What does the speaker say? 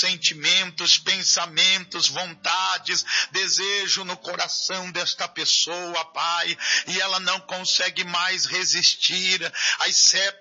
sentimentos, pensamentos, vontades, desejo no coração desta pessoa, Pai, e ela não consegue mais resistir, as